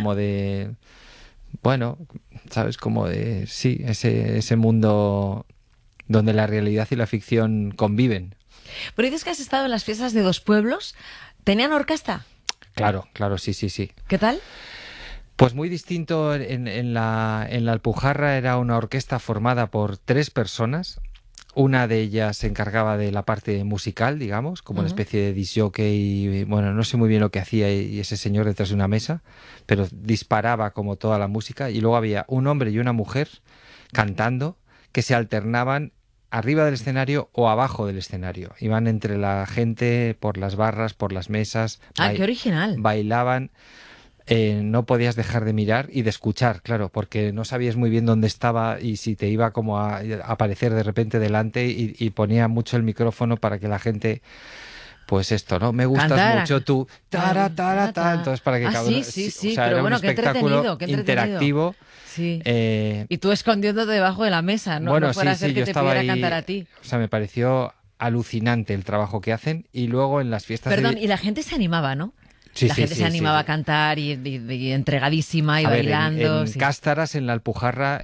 como de... Bueno, ¿sabes? Como de... Sí, ese mundo donde la realidad y la ficción conviven. Pero dices que has estado en las fiestas de Dos Pueblos. ¿Tenían orquesta? Claro, sí. ¿Qué tal? Pues muy distinto. En la Alpujarra era una orquesta formada por 3 personas. Una de ellas se encargaba de la parte musical, digamos, como una especie de disc jockey. Bueno, no sé muy bien lo que hacía y ese señor detrás de una mesa, pero disparaba como toda la música. Y luego había un hombre y una mujer cantando que se alternaban arriba del escenario o abajo del escenario. Iban entre la gente, por las barras, por las mesas. ¡Qué original! Bailaban. No podías dejar de mirar y de escuchar, claro, porque no sabías muy bien dónde estaba y si te iba como a aparecer de repente delante y ponía mucho el micrófono para que la gente, pues esto, ¿no? Me gustas Cantara. mucho tú, tara, entonces para que cada uno... Sí, o sea, pero era bueno, un qué espectáculo entretenido, qué entretenido. interactivo. Sí. Y tú escondiéndote debajo de la mesa, ¿no? Bueno, No fuera a ser yo que te estaba pidiera ahí, cantar a ti. o sea, me pareció alucinante el trabajo que hacen y luego en las fiestas Perdón, y la gente se animaba, ¿no? Sí, la sí, gente sí, se animaba sí. a cantar y entregadísima y A ver, bailando. en sí. Cástaras, en la Alpujarra,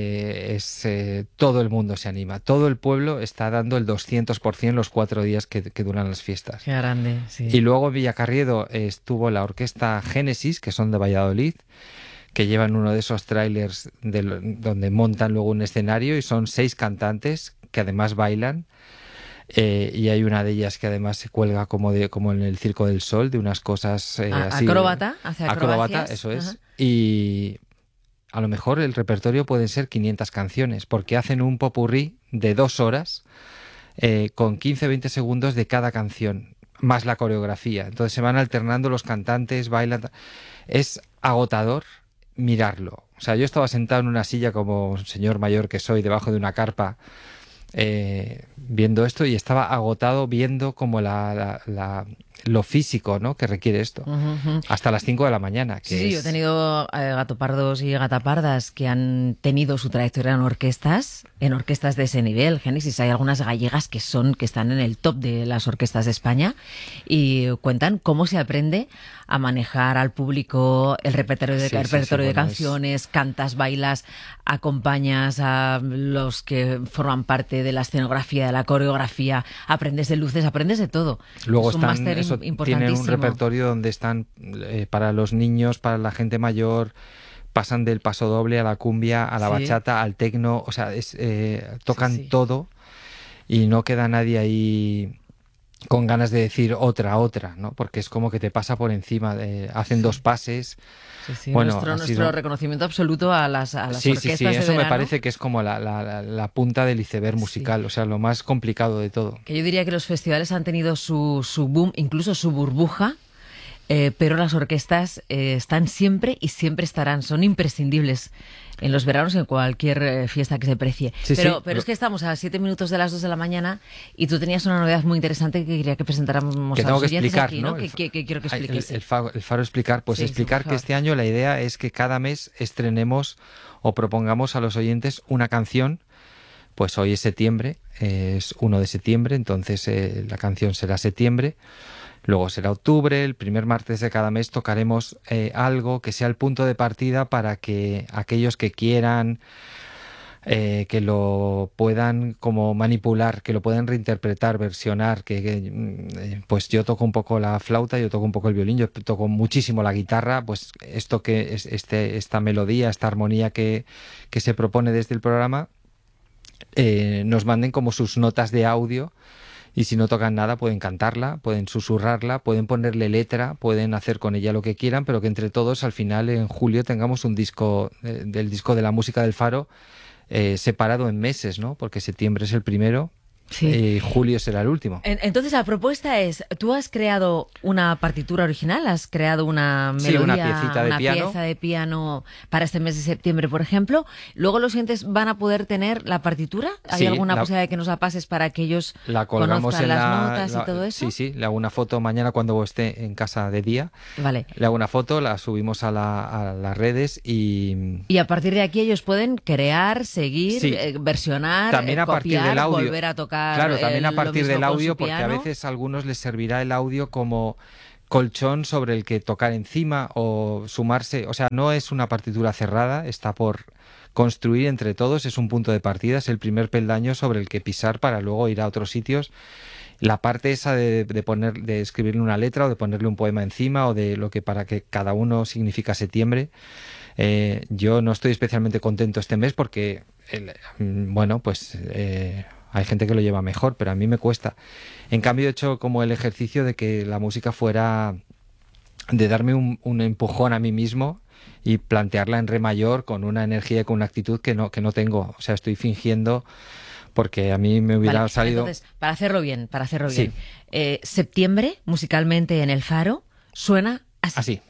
todo el mundo se anima. Todo el pueblo está dando el 200% los 4 días que duran las fiestas. Qué grande, sí. Y luego en Villacarriedo estuvo la orquesta Génesis, que son de Valladolid, que llevan uno de esos trailers donde montan luego un escenario y son 6 cantantes que además bailan. Y hay una de ellas que además se cuelga como en el Circo del Sol, de unas cosas así. Acróbata, hace Acróbata, acrobacias. eso es. Ajá. Y a lo mejor el repertorio pueden ser 500 canciones, porque hacen un popurrí de 2 horas con 15-20 segundos de cada canción, más la coreografía. Entonces se van alternando los cantantes, bailan. Es agotador mirarlo. O sea, yo estaba sentado en una silla como un señor mayor que soy, debajo de una carpa, viendo esto y estaba agotado viendo como lo físico, ¿no?, que requiere esto. Hasta las 5 de la mañana. Sí, yo he tenido gatopardos y gatapardas que han tenido su trayectoria en orquestas de ese nivel. Génesis, hay algunas gallegas que están en el top de las orquestas de España y cuentan cómo se aprende a manejar al público el repertorio de canciones, cantas, bailas, acompañas a los que forman parte de la escenografía, de la coreografía, aprendes de luces, aprendes de todo. Luego es un máster importantísimo. Tienen un repertorio donde están para los niños, para la gente mayor, pasan del paso doble a la cumbia, a la bachata, al tecno, o sea, tocan todo y no queda nadie ahí con ganas de decir otra, ¿no? Porque es como que te pasa por encima, hacen 2 pases. Bueno, nuestro reconocimiento absoluto a las orquestas de verano. Eso me parece que es como la punta del iceberg musical, o sea, lo más complicado de todo. Que yo diría que los festivales han tenido su boom, incluso su burbuja, pero las orquestas están siempre y siempre estarán, son imprescindibles en los veranos, en cualquier fiesta que se precie. Pero es que estamos a 7 minutos de las 2 de la mañana y tú tenías una novedad muy interesante que quería que presentáramos que a los oyentes explicar, aquí, ¿no? Que quiero que expliques. El faro explicar, pues explicar que este año la idea es que cada mes estrenemos o propongamos a los oyentes una canción. Pues hoy es septiembre, es 1 de septiembre, entonces la canción será Septiembre. Luego será octubre, el primer martes de cada mes tocaremos algo que sea el punto de partida para que aquellos que quieran que lo puedan como manipular, que lo puedan reinterpretar, versionar, pues yo toco un poco la flauta, yo toco un poco el violín, yo toco muchísimo la guitarra, pues esto que es esta melodía, esta armonía que se propone desde el programa, nos manden como sus notas de audio. Y si no tocan nada, pueden cantarla, pueden susurrarla, pueden ponerle letra, pueden hacer con ella lo que quieran, pero que entre todos al final en julio tengamos un disco del disco de la música del Faro separado en meses, ¿no? Porque septiembre es el primero. Y julio será el último. Entonces la propuesta es, tú has creado una partitura original, has creado una melodía, una piecita de pieza de piano para este mes de septiembre, por ejemplo. Luego los oyentes van a poder tener la partitura. ¿Hay alguna posibilidad de que nos la pases para que ellos la colgamos conozcan en las notas y todo eso? Sí, le hago una foto mañana cuando esté en casa de día. Vale. Le hago una foto, la subimos a las redes y... Y a partir de aquí ellos pueden crear, seguir, versionar, también a copiar, partir del audio. Volver a tocar. Claro, también a partir del audio, porque a piano. veces a algunos les servirá el audio como colchón sobre el que tocar encima o sumarse. O sea, no es una partitura cerrada, está por construir entre todos, es un punto de partida, es el primer peldaño sobre el que pisar para luego ir a otros sitios. La parte esa de escribirle una letra o de ponerle un poema encima o de lo que para que cada uno significa septiembre. Yo no estoy especialmente contento este mes porque, bueno, pues hay gente que lo lleva mejor, pero a mí me cuesta. En cambio, he hecho como el ejercicio de que la música fuera, de darme un empujón a mí mismo y plantearla en re mayor con una energía y con una actitud que no tengo. O sea, estoy fingiendo porque a mí me hubiera salido... Entonces, para hacerlo bien, Sí. septiembre, musicalmente en El Faro, suena así. Así.